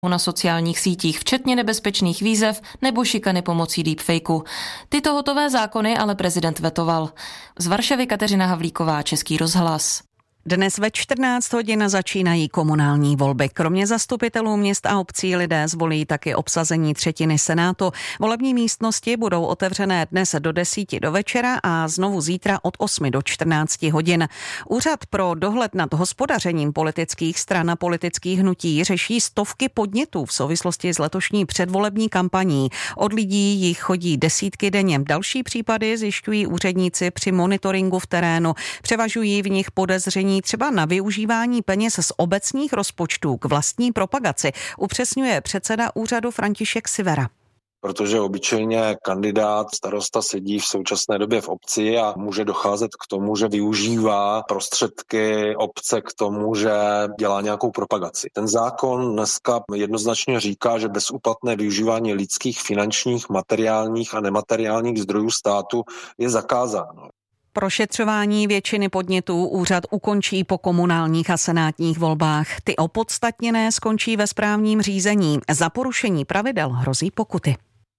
na sociálních sítích, včetně nebezpečných výzev nebo šikany pomocí deepfakeu. Tyto hotové zákony ale prezident vetoval. Z Varšavy Kateřina Havlíková, Český rozhlas. Dnes ve 14 hodin začínají komunální volby. Kromě zastupitelů měst a obcí lidé zvolí taky obsazení třetiny Senátu. Volební místnosti budou otevřené dnes do 10 do večera a znovu zítra od 8 do 14 hodin. Úřad pro dohled nad hospodařením politických stran a politických hnutí řeší stovky podnětů v souvislosti s letošní předvolební kampaní. Od lidí jich chodí desítky denně. Další případy zjišťují úředníci při monitoringu v terénu. Převažují v nich podezření třeba na využívání peněz z obecních rozpočtů k vlastní propagaci, upřesňuje předseda úřadu František Sivera. Protože obyčejně kandidát starosta sedí v současné době v obci a může docházet k tomu, že využívá prostředky obce k tomu, že dělá nějakou propagaci. Ten zákon dneska jednoznačně říká, že bezúplatné využívání lidských, finančních, materiálních a nemateriálních zdrojů státu je zakázáno. Prošetřování většiny podnětů úřad ukončí po komunálních a senátních volbách. Ty opodstatněné skončí ve správním řízení. Za porušení pravidel hrozí pokuty.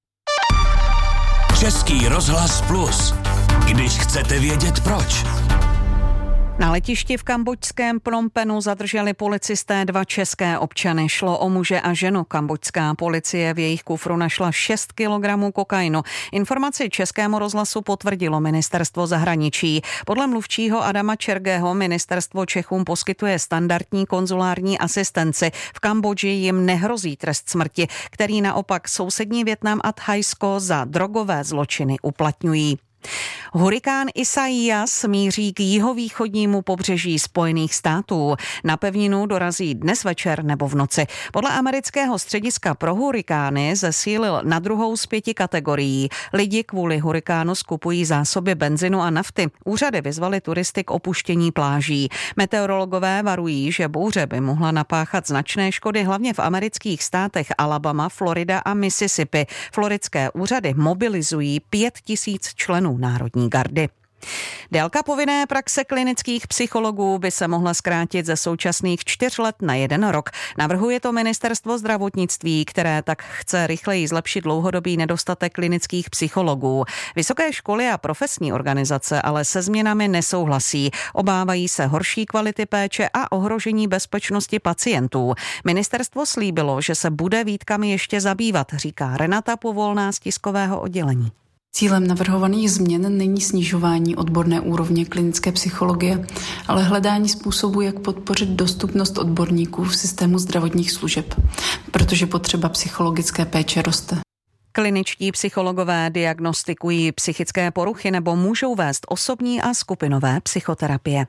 Český rozhlas Plus. Když chcete vědět proč. Na letišti v kambodžském Phnom Penhu zadrželi policisté 2 české občany. Šlo o muže a ženu. Kambodžská policie v jejich kufru našla 6 kilogramů kokainu. Informaci Českému rozhlasu potvrdilo ministerstvo zahraničí. Podle mluvčího Adama Čergého ministerstvo Čechům poskytuje standardní konzulární asistenci. V Kambodži jim nehrozí trest smrti, který naopak sousední Vietnam a Thajsko za drogové zločiny uplatňují. Hurikán Isaias míří k jihovýchodnímu pobřeží Spojených států. Na pevninu dorazí dnes večer nebo v noci. Podle amerického střediska pro hurikány zesílil na 2. z 5 kategorií. Lidi kvůli hurikánu skupují zásoby benzinu a nafty. Úřady vyzvaly turisty k opuštění pláží. Meteorologové varují, že bouře by mohla napáchat značné škody hlavně v amerických státech Alabama, Florida a Mississippi. Floridské úřady mobilizují 5 000 členů Národní gardy. Délka povinné praxe klinických psychologů by se mohla zkrátit ze současných 4 let na 1 rok. Navrhuje to ministerstvo zdravotnictví, které tak chce rychleji zlepšit dlouhodobý nedostatek klinických psychologů. Vysoké školy a profesní organizace ale se změnami nesouhlasí. Obávají se horší kvality péče a ohrožení bezpečnosti pacientů. Ministerstvo slíbilo, že se bude výtkami ještě zabývat, říká Renata Povolná z tiskového oddělení. Cílem navrhovaných změn není snižování odborné úrovně klinické psychologie, ale hledání způsobu, jak podpořit dostupnost odborníků v systému zdravotních služeb, protože potřeba psychologické péče roste. Kliničtí psychologové diagnostikují psychické poruchy nebo můžou vést osobní a skupinové psychoterapie.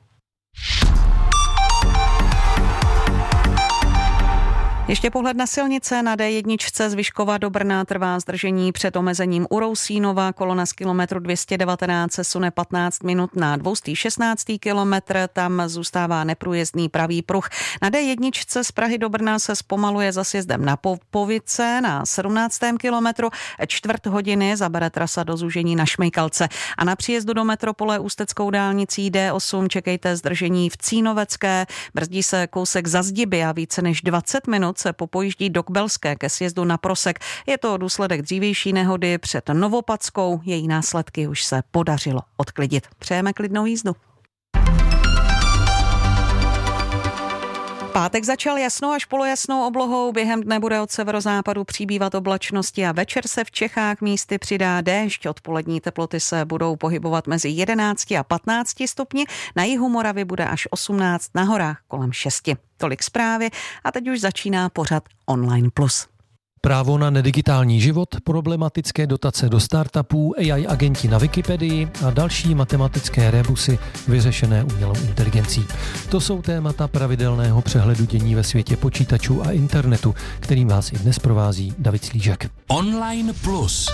Ještě pohled na silnice. Na D1 z Vyškova do Brna trvá zdržení před omezením u Rousínova. Kolona z kilometru 219 se sune 15 minut na 216. kilometr. Tam zůstává neprůjezdný pravý pruh. Na D1 z Prahy do Brna se zpomaluje za sjezdem na Popovice na 17. kilometru. 1/4 hodiny zabere trasa do zúžení na Šmejkalce. A na příjezdu do metropole ústeckou dálnicí D8 čekejte zdržení v Cínovecké. Brzdí se kousek za Zdiby a více než 20 minut se popojíždí do Kbelské ke sjezdu na Prosek. Je to důsledek dřívější nehody před Novopadskou. Její následky už se podařilo odklidit. Přejeme klidnou jízdu. Pátek začal jasnou až polojasnou oblohou, během dne bude od severozápadu přibývat oblačnosti a večer se v Čechách místy přidá déšť. Odpolední teploty se budou pohybovat mezi 11 a 15 stupni, na jihu Moravy bude až 18, na horách kolem 6. Tolik zprávy a teď už začíná pořad Online Plus. Právo na nedigitální život, problematické dotace do startupů, AI agenti na Wikipedii a další matematické rebusy vyřešené umělou inteligencí. To jsou témata pravidelného přehledu dění ve světě počítačů a internetu, kterým vás i dnes provází David Slížek. Online Plus.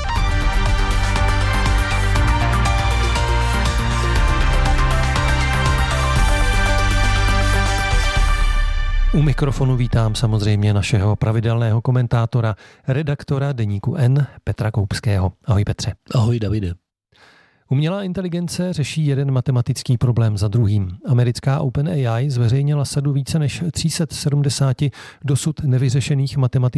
U mikrofonu vítám samozřejmě našeho pravidelného komentátora, redaktora deníku N, Petra Koupského. Ahoj Petře. Ahoj Davide. Umělá inteligence řeší jeden matematický problém za druhým. Americká OpenAI zveřejnila sadu více než 370 dosud nevyřešených matematických